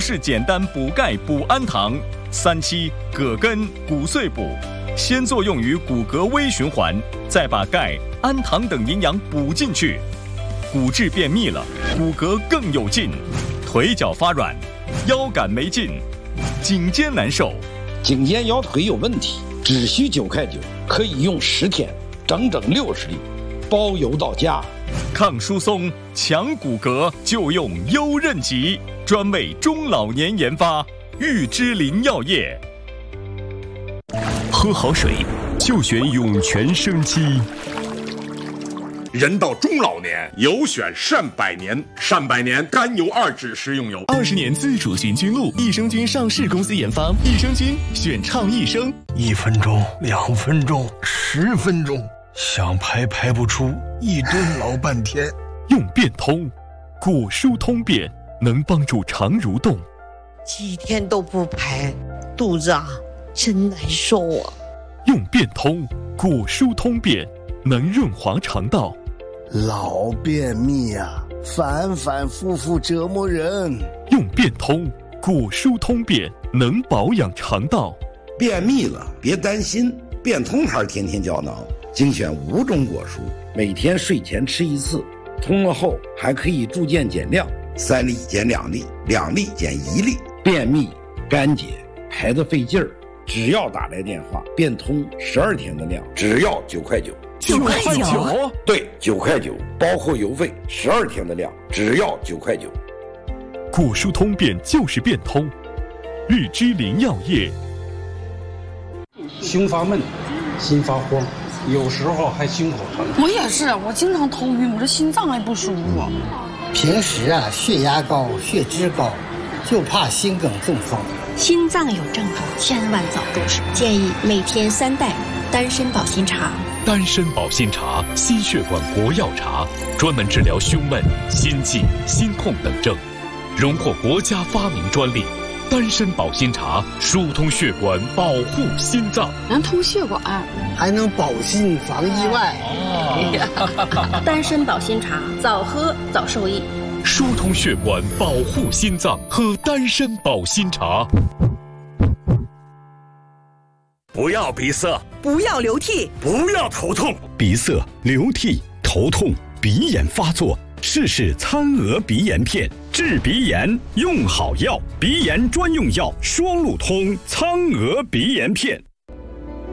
式简单补钙补氨糖，3期葛根、骨碎补，先作用于骨骼微循环，再把钙、氨糖等营养补进去，骨质便秘了，骨骼更有劲，腿脚发软，腰杆没劲，颈肩难受， 颈肩腰腿有问题，只需9块9，可以用10天，整整60粒，包邮到家。 抗疏松、强骨骼就用优韧极，专为中老年研发，玉芝林药业。 喝好水就选涌泉生机。 人到中老年，有选善百年。善百年甘油2酯食用油 ，20年自主寻菌露，益生菌上市公司研发，益生菌选畅益生。 1分钟、2分钟、10分钟，想排不出，一顿老半天。 用变通，骨疏通便，能帮助肠蠕动。 几天都不排，肚子真难受啊。 用变通，骨疏通便，能润滑肠道。 老便秘反反复复折磨人。 用变通，骨疏通便，能保养肠道。 便秘了别担心，变通牌天天胶囊精选5种果蔬，每天睡前吃1次，通了后还可以逐渐减量，3粒减2粒，2粒减1粒。便秘、干结、排得费劲儿，只要打来电话，变通12天的量，只要9块9。 9块9？ 对，9块9，包括邮费，12天的量，只要9块9。 骨疏通便就是变通，玉芝林药业。 胸发闷，心发慌，有时候还心口疼。 我也是，我经常头晕，我这心脏也不舒服。 平时血压高、血脂高，就怕心梗中风。 心脏有症状，千万早重视。建议每天3袋丹参保心茶。 丹参保心茶，心血管国药茶，专门治疗胸闷、心悸、心痛等症，荣获国家发明专利。丹参保心茶疏通血管，保护心脏， 能通血管， 还能保心防意外。 丹参保心茶，早喝早受益。 疏通血管，保护心脏，喝丹参保心茶。 不要鼻塞， 不要流涕， 不要头痛。 鼻塞、流涕、头痛、鼻炎发作，试试苍娥鼻炎片，治鼻炎用好药，鼻炎专用药双路通苍娥鼻炎片。